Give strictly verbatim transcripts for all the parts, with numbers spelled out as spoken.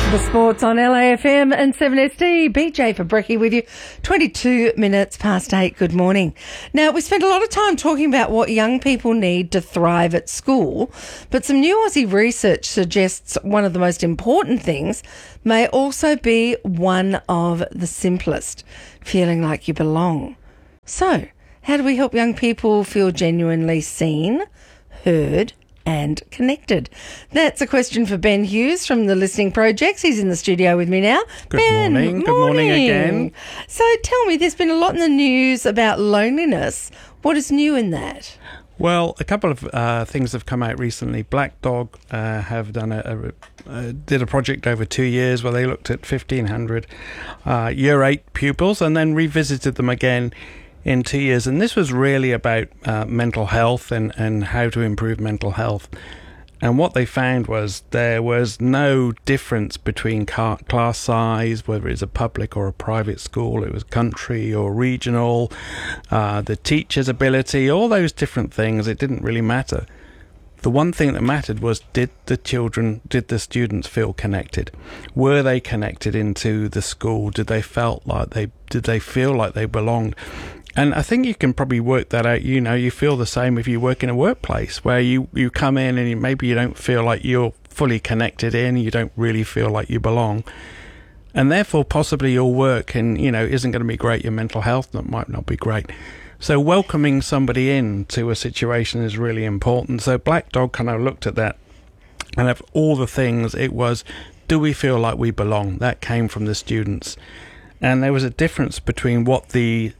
to the sports on L A F M and seven S D. B J for Brekkie with you. twenty-two minutes past eight. Good morning. Now, we spent a lot of time talking about what young people need to thrive at school, but some new Aussie research suggests one of the most important things may also be one of the simplest, feeling like you belong. So, how do we help young people feel genuinely seen, heard, and connected? That's a question for Ben Hughes from the Listening Projects. He's in the studio with me now. Good Ben, morning. Good morning again. So tell me, there's been a lot in the news about loneliness. What is new in that? Well, a couple of uh, things have come out recently. Black Dog uh, have done a, a uh, did a project over two years where they looked at fifteen hundred uh, year eight pupils and then revisited them again in two years. And this was really about uh, mental health and, and how to improve mental health. And what they found was there was no difference between car- class size, whether it's a public or a private school, it was country or regional, uh, the teacher's ability, all those different things. It didn't really matter. The one thing that mattered was, did the children, did the students feel connected? Were they connected into the school? Did they felt like they, did they feel like they belonged? And I think you can probably work that out. You know, you feel the same if you work in a workplace where you, you come in and you, maybe you don't feel like you're fully connected in, you don't really feel like you belong. And therefore, possibly your work and, you know, isn't going to be great. Your mental health might not be great. So welcoming somebody into a situation is really important. So Black Dog kind of looked at that, and of all the things, it was, do we feel like we belong? That came from the students. And there was a difference between what the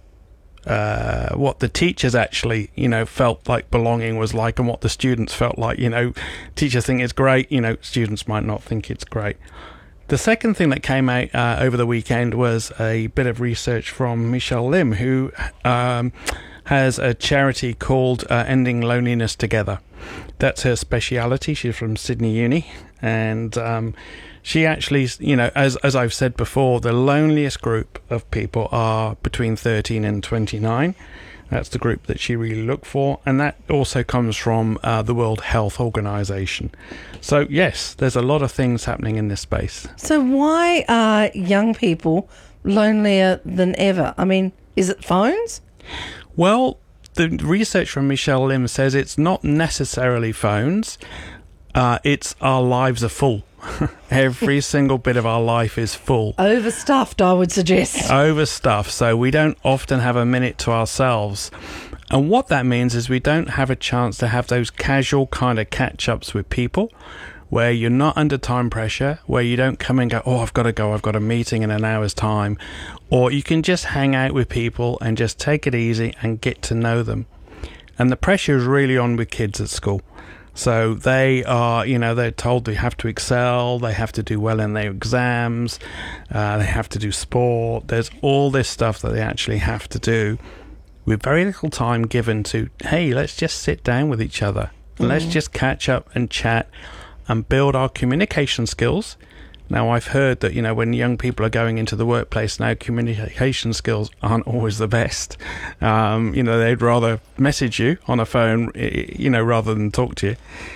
uh, what the teachers actually, you know, felt like belonging was like and what the students felt like. You know, teachers think it's great, you know, students might not think it's great. The second thing that came out uh, over the weekend was a bit of research from Michelle Lim, who um, has a charity called uh, Ending Loneliness Together. That's her speciality. She's from Sydney Uni, and um, she actually, you know, as as I've said before, the loneliest group of people are between thirteen and twenty-nine. That's the group that she really looked for, and that also comes from uh, the World Health Organization. So yes, there's a lot of things happening in this space. So why are young people lonelier than ever? I mean, is it phones? Well, the research from Michelle Lim says it's not necessarily phones. Uh, it's our lives are full. Every single bit of our life is full. Overstuffed, I would suggest. Overstuffed, so we don't often have a minute to ourselves. And what that means is we don't have a chance to have those casual kind of catch-ups with people where you're not under time pressure, where you don't come and go, oh, I've got to go, I've got a meeting in an hour's time. Or you can just hang out with people and just take it easy and get to know them. And the pressure is really on with kids at school. So they are, you know, they're told they have to excel, they have to do well in their exams, uh, they have to do sport. There's all this stuff that they actually have to do with very little time given to, hey, let's just sit down with each other. Mm. Let's just catch up and chat and build our communication skills. Now, I've heard that, you know, when young people are going into the workplace now, communication skills aren't always the best. Um, you know, they'd rather message you on a phone, you know, rather than talk to you.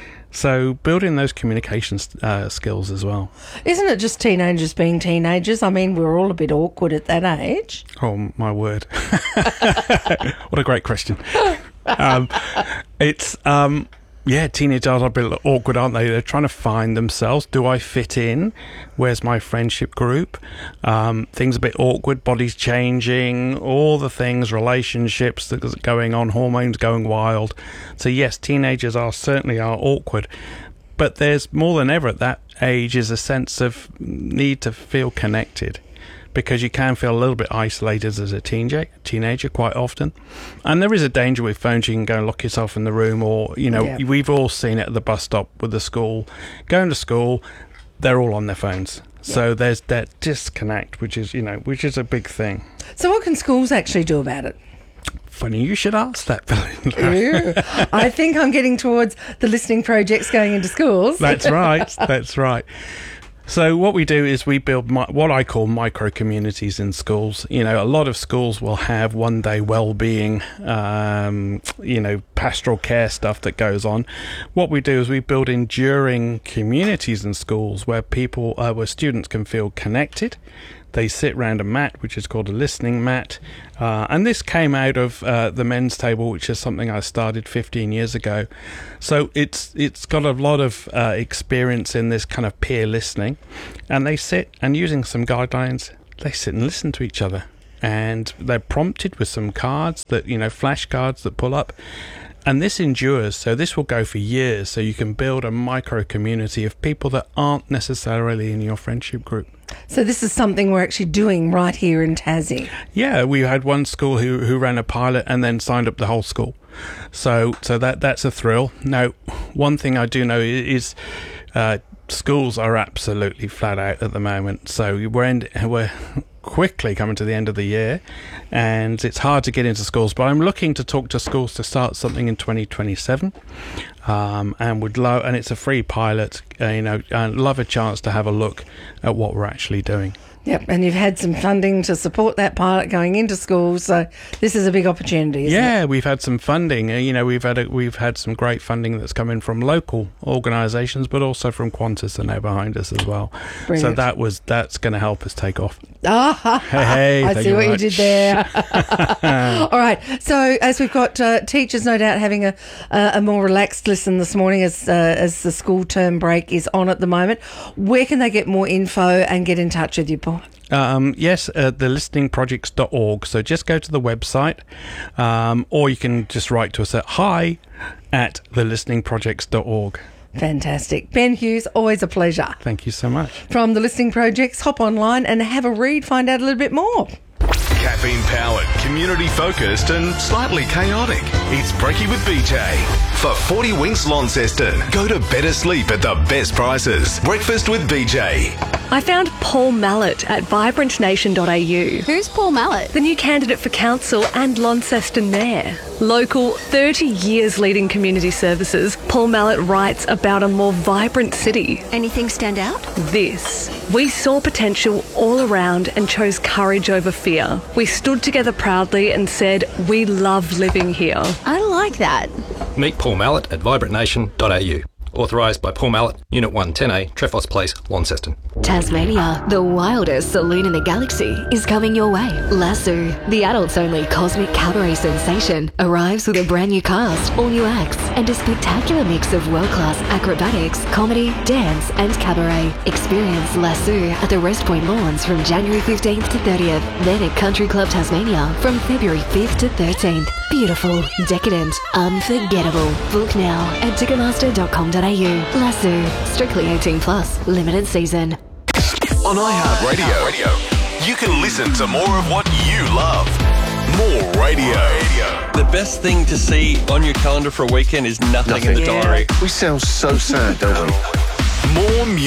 So building those communication uh, skills as well. Isn't it just teenagers being teenagers? I mean, we're all a bit awkward at that age. Oh, my word. What a great question. Um, it's... Um, Yeah, teenagers are a bit awkward, aren't they? They're trying to find themselves. Do I fit in? Where's my friendship group? Um, things a bit awkward, bodies changing, all the things, relationships that are going on, hormones going wild. So yes, teenagers are certainly are awkward. But there's more than ever at that age is a sense of need to feel connected. Because you can feel a little bit isolated as a teenager, teenager quite often. And there is a danger with phones. You can go and lock yourself in the room, or, you know, yeah. We've all seen it at the bus stop with the school. Going to school, they're all on their phones. Yeah. So there's that disconnect, which is, you know, which is a big thing. So what can schools actually do about it? Funny you should ask that, Belinda. I think I'm getting towards the Listening Projects going into schools. That's right. That's right. So what we do is we build mi- what I call micro communities in schools. You know, a lot of schools will have one day well-being, um, you know, pastoral care stuff that goes on. What we do is we build enduring communities in schools where people, uh, where students can feel connected. They sit around a mat, which is called a listening mat. Uh, and this came out of uh, the men's table, which is something I started fifteen years ago. So it's it's got a lot of uh, experience in this kind of peer listening. And they sit, and using some guidelines, they sit and listen to each other. And they're prompted with some cards that, you know, flashcards that pull up. And this endures, so this will go for years. So you can build a micro community of people that aren't necessarily in your friendship group. So this is something we're actually doing right here in Tassie. Yeah, we had one school who, who ran a pilot and then signed up the whole school. So so that that's a thrill. Now, one thing I do know is uh, schools are absolutely flat out at the moment. So we're end, we're quickly coming to the end of the year, and it's hard to get into schools. But I'm looking to talk to schools to start something in twenty twenty-seven, um, and would love. And it's a free pilot. Uh, you know, I'd love a chance to have a look at what we're actually doing. Yep, and you've had some funding to support that pilot going into schools, so this is a big opportunity, isn't yeah, it? we've had some funding. Uh, you know, we've had a, we've had some great funding that's come in from local organisations, but also from Qantas, and they're behind us as well. Brilliant. So that was that's going to help us take off. Ah, Hey, hey, I thank see you what very you did there. All right, so as we've got uh, teachers no doubt having a uh, a more relaxed listen this morning as uh, as the school term break is on at the moment, where can they get more info and get in touch with you, Paul? Um, yes, uh, the listening projects dot org. So just go to the website, um, or you can just write to us at hi at the listening projects dot org. Fantastic. Ben Hughes, always a pleasure. Thank you so much. From the Listening Projects, hop online and have a read, find out a little bit more. Caffeine powered, community focused, and slightly chaotic. It's Brekkie with B J. For forty Winks Launceston, go to better sleep at the best prices. Breakfast with B J. I found Paul Mallett at vibrant nation dot a u. Who's Paul Mallett? The new candidate for council and Launceston mayor. Local, thirty years leading community services, Paul Mallett writes about a more vibrant city. Anything stand out? This. We saw potential all around and chose courage over fear. We stood together proudly and said, we love living here. I like that. Meet Paul Mallett at vibrant nation dot a u. Authorised by Paul Mallett, Unit one ten A, Trefos Place, Launceston. Tasmania, the wildest saloon in the galaxy, is coming your way. Lasso, the adults-only cosmic cabaret sensation, arrives with a brand new cast, all new acts, and a spectacular mix of world-class acrobatics, comedy, dance, and cabaret. Experience Lasso at the Rest Point Lawns from January fifteenth to thirtieth, then at Country Club Tasmania from February fifth to thirteenth. Beautiful, decadent, unforgettable. Book now at ticketmaster dot com dot a u. Lasso, strictly eighteen plus, limited season. On iHeartRadio, you can listen to more of what you love. More radio. The best thing to see on your calendar for a weekend is nothing, Nothing. in the diary. We sound so sad, don't we? More music.